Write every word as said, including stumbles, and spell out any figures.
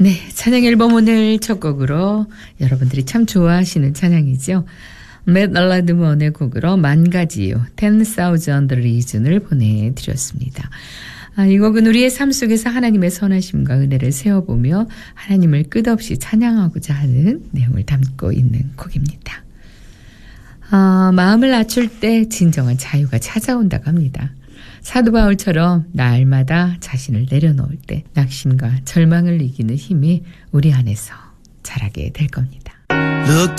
네, 찬양 앨범 오늘 첫 곡으로 여러분들이 참 좋아하시는 찬양이죠. 맷 알라드먼의 곡으로 만 가지요, ten thousand reason을 보내드렸습니다. 아, 이 곡은 우리의 삶 속에서 하나님의 선하심과 은혜를 세워보며 하나님을 끝없이 찬양하고자 하는 내용을 담고 있는 곡입니다. 아, 마음을 낮출 때 진정한 자유가 찾아온다고 합니다. 사도 바울처럼 날마다 자신을 내려놓을 때 낙심과 절망을 이기는 힘이 우리 안에서 자라게 될 겁니다. Look